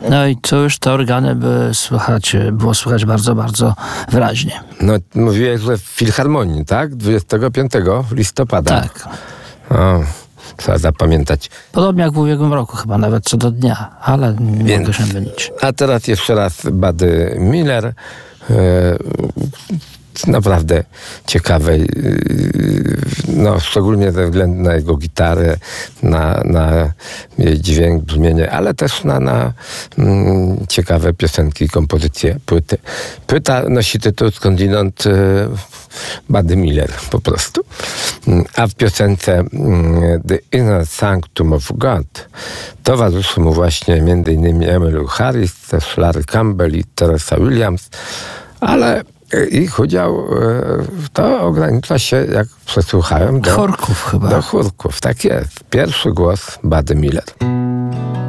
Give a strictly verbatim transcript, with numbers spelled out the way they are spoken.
No i to już te organy by słychać, było słychać bardzo, bardzo wyraźnie. No, mówiłeś, że w Filharmonii, tak? dwudziestego piątego listopada. Tak. O, trzeba zapamiętać. Podobnie jak w ubiegłym roku, chyba nawet co do dnia, ale nie Więc, mogę się mylić. A teraz jeszcze raz Buddy Miller. E, naprawdę ciekawej, no szczególnie ze względu na jego gitarę, na, na jej dźwięk, brzmienie, ale też na, na mm, ciekawe piosenki i kompozycje płyty. Płyta nosi tytuł skądinąd y, Buddy Miller po prostu. A w piosence y, The Inner Sanctum of God towarzyszy mu właśnie m.in. Emmylou Harris, też Larry Campbell i Teresa Williams, ale ich udział to ogranicza się, jak przesłuchałem, do chórków chyba. Do chórków, tak jest. Pierwszy głos Buddy Miller.